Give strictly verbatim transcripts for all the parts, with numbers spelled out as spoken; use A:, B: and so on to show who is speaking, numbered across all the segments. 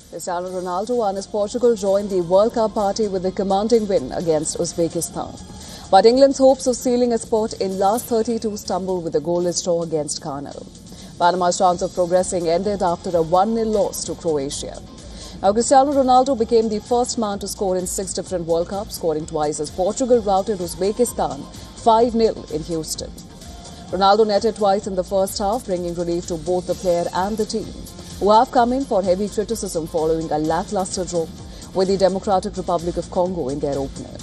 A: Cristiano Ronaldo and his Portugal joined the World Cup party with a commanding win against Uzbekistan. But England's hopes of sealing a spot in last thirty-two stumbled with a goalless draw against Ghana. Panama's chance of progressing ended after a one nil loss to Croatia. Now, Cristiano Ronaldo became the first man to score in six different World Cups, scoring twice as Portugal routed Uzbekistan five nil in Houston. Ronaldo netted twice in the first half, bringing relief to both the player and the team, who have come in for heavy criticism following a lackluster draw with the Democratic Republic of Congo in their opener.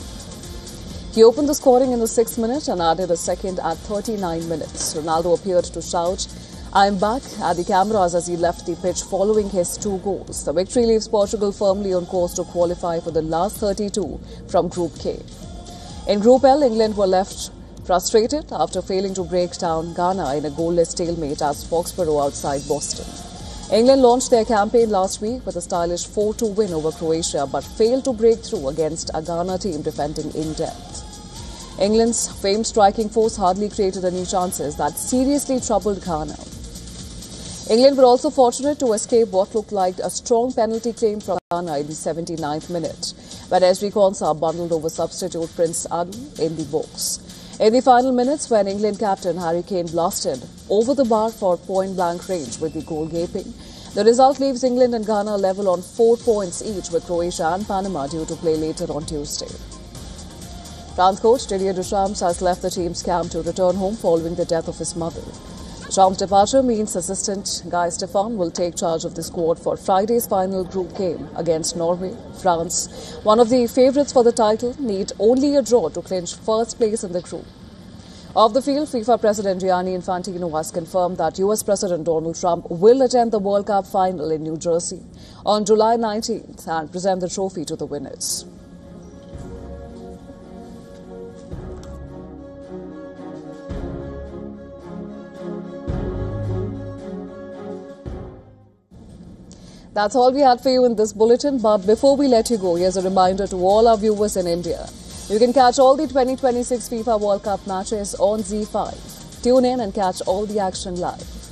A: He opened the scoring in the sixth minute and added a second at thirty-nine minutes. Ronaldo appeared to shout, "I'm back," at the cameras as he left the pitch following his two goals. The victory leaves Portugal firmly on course to qualify for the last thirty-two from Group K. In Group L, England were left frustrated after failing to break down Ghana in a goalless stalemate at Foxborough outside Boston. England launched their campaign last week with a stylish four two win over Croatia, but failed to break through against a Ghana team defending in depth. England's famed striking force hardly created any chances that seriously troubled Ghana. England were also fortunate to escape what looked like a strong penalty claim from Ghana in the seventy-ninth minute, but Ezri Konsa bundled over substitute Prince Adu in the box. In the final minutes, when England captain Harry Kane blasted over the bar for point-blank range with the goal gaping, the result leaves England and Ghana level on four points each, with Croatia and Panama due to play later on Tuesday. France coach Didier Deschamps has left the team's camp to return home following the death of his mother. Deschamps' departure means assistant Guy Stefan will take charge of the squad for Friday's final group game against Norway. France, one of the favourites for the title, need only a draw to clinch first place in the group. Off the field, FIFA President Gianni Infantino has confirmed that U S President Donald Trump will attend the World Cup final in New Jersey on July nineteenth and present the trophy to the winners. That's all we had for you in this bulletin, but before we let you go, here's a reminder to all our viewers in India. You can catch all the twenty twenty-six FIFA World Cup matches on Z five. Tune in and catch all the action live.